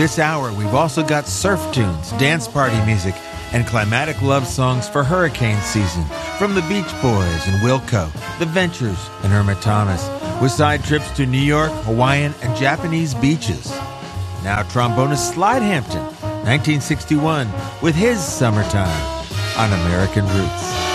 This hour, we've also got surf tunes, dance party music, and climatic love songs for hurricane season from the Beach Boys and Wilco, The Ventures, and Irma Thomas, with side trips to New York, Hawaiian, and Japanese beaches. Now trombonist Slide Hampton, 1961, with his Summertime on American Roots.